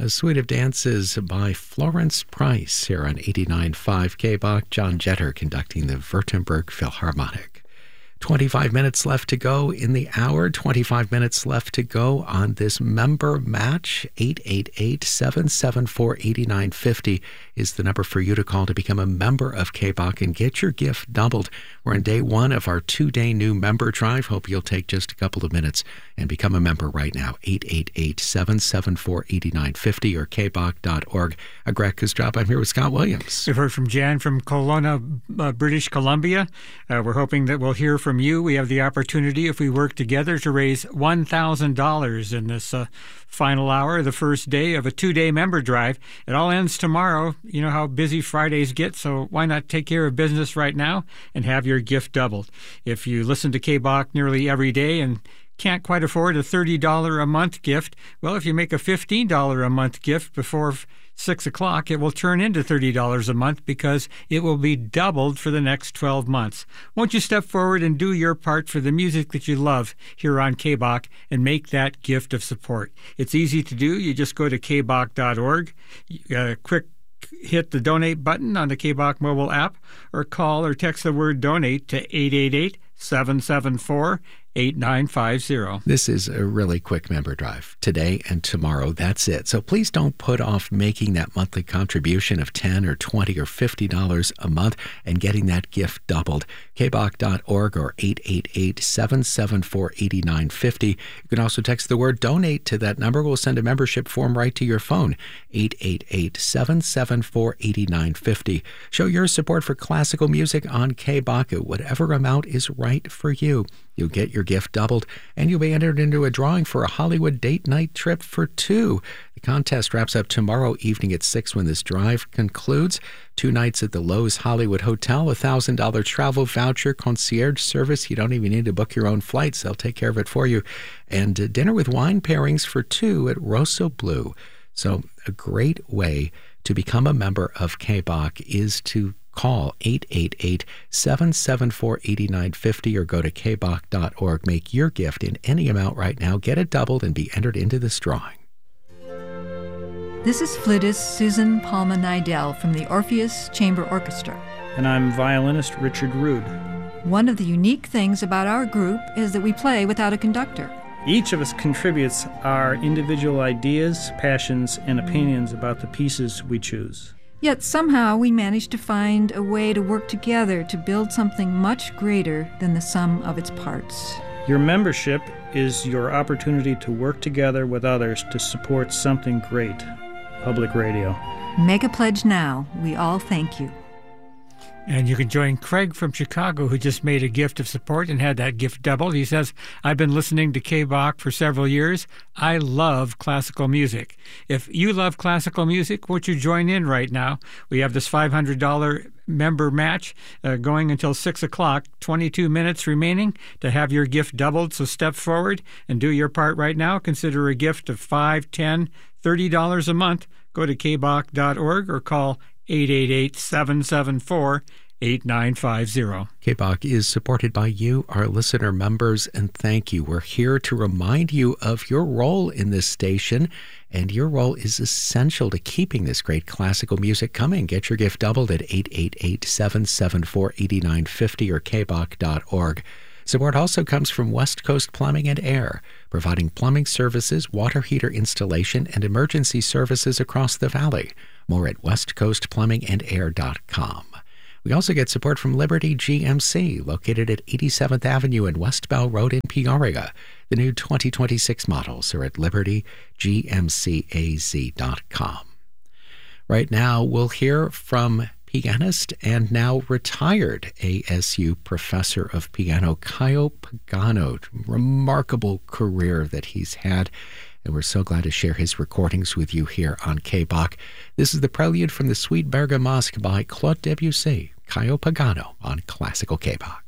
A Suite of Dances by Florence Price here on 89.5 KBOK. John Jetter conducting the Württemberg Philharmonic. 25 minutes left to go in the hour. 25 minutes left to go on this member match. 888-774-8950 is the number for you to call to become a member of KBOK and get your gift doubled. We're on day one of our 2-day new member drive. Hope you'll take just a couple of minutes and become a member right now. 888-774-8950 or kbok.org. Greg Kustrop, I'm here with Scott Williams. We've heard from Jan from Kelowna, British Columbia. We're hoping that we'll hear from you. We have the opportunity, if we work together, to raise $1,000 in this final hour, the first day of a 2-day member drive. It all ends tomorrow. You know how busy Fridays get, so why not take care of business right now and have your gift doubled? If you listen to KBOK nearly every day and can't quite afford a $30 a month gift, well, if you make a $15 a month gift before 6 o'clock, it will turn into $30 a month because it will be doubled for the next 12 months. Won't you step forward and do your part for the music that you love here on KBOK and make that gift of support? It's easy to do. You just go to kbok.org, quick hit the donate button on the KBOK mobile app, or call or text the word donate to 888-774-8950. This is a really quick member drive today and tomorrow. That's it. So please don't put off making that monthly contribution of $10 or $20 or $50 a month and getting that gift doubled. kbok.org or 888-774-8950. You can also text the word donate to that number. We'll send a membership form right to your phone. 888-774-8950. Show your support for classical music on KBOK at whatever amount is right for you. You'll get your gift doubled, and you'll be entered into a drawing for a Hollywood date night trip for two. The contest wraps up tomorrow evening at 6 when this drive concludes. 2 nights at the Loews Hollywood Hotel, a $1,000 travel voucher, concierge service. You don't even need to book your own flights. They'll take care of it for you. And dinner with wine pairings for two at Rosso Blue. So a great way to become a member of KBOK is to call 888-774-8950 or go to kbok.org. Make your gift in any amount right now. Get it doubled and be entered into this drawing. This is flautist Susan Palma Nidell from the Orpheus Chamber Orchestra. And I'm violinist Richard Rood. One of the unique things about our group is that we play without a conductor. Each of us contributes our individual ideas, passions, and opinions about the pieces we choose. Yet somehow we managed to find a way to work together to build something much greater than the sum of its parts. Your membership is your opportunity to work together with others to support something great. Public Radio. Make a pledge now. We all thank you. And you can join Craig from Chicago, who just made a gift of support and had that gift doubled. He says, I've been listening to KBOK for several years. I love classical music. If you love classical music, won't you join in right now? We have this $500 member match going until 6 o'clock, 22 minutes remaining to have your gift doubled. So step forward and do your part right now. Consider a gift of $5, $10, $30 a month. Go to kbok.org or call 888-774-8950. KBOK is supported by you, our listener members, and thank you. We're here to remind you of your role in this station, and your role is essential to keeping this great classical music coming. Get your gift doubled at 888-774-8950 or kbok.org. Support also comes from West Coast Plumbing and Air, providing plumbing services, water heater installation, and emergency services across the valley. More at westcoastplumbingandair.com. We also get support from Liberty GMC, located at 87th Avenue and West Bell Road in Peoria. The new 2026 models are at libertygmcaz.com. Right now, we'll hear from pianist and now retired ASU professor of piano, Caio Pagano. Remarkable career that he's had, and we're so glad to share his recordings with you here on KBOK. This is the prelude from the Suite Bergamasque by Claude Debussy, Caio Pagano on Classical KBOK.